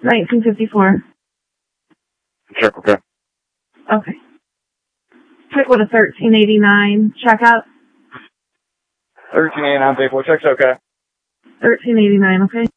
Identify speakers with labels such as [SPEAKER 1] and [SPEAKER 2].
[SPEAKER 1] 1954.
[SPEAKER 2] Check, okay.
[SPEAKER 1] Okay. Check with a 1389 checkout.
[SPEAKER 2] 1389 paperwork check's okay.
[SPEAKER 1] 1389, okay?